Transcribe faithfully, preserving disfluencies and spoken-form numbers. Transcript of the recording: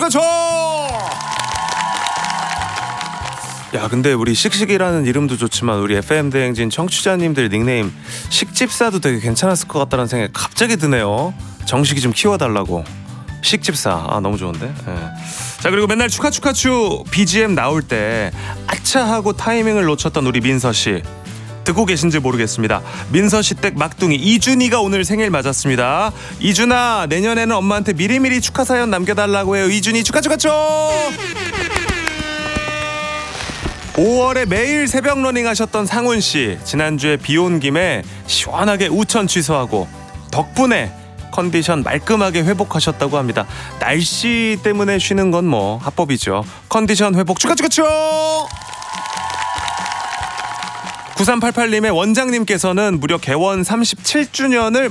가초. 야, 근데 우리 씩씩이라는 이름도 좋지만 우리 에프엠 대행진 청취자님들 닉네임 식집사도 되게 괜찮았을 것 같다는 생각이 갑자기 드네요. 정식이 좀 키워달라고. 식집사. 아, 너무 좋은데. 네. 자, 그리고 맨날 축하 축하 추 비지엠 나올 때 아차 하고 타이밍을 놓쳤던 우리 민서씨 듣고 계신지 모르겠습니다. 민서씨 댁 막둥이 이준이가 오늘 생일 맞았습니다. 이준아, 내년에는 엄마한테 미리미리 축하 사연 남겨달라고 해요. 이준이 축하 축하 추. 오월에 매일 새벽 러닝 하셨던 상훈씨, 지난주에 비 온 김에 시원하게 우천 취소하고 덕분에 컨디션 말끔하게 회복하셨다고 합니다. 날씨 때문에 쉬는 건 뭐 합법이죠. 컨디션 회복 축하 축하 축. 구삼팔팔님의 원장님께서는 무려 개원 삼십칠 주년을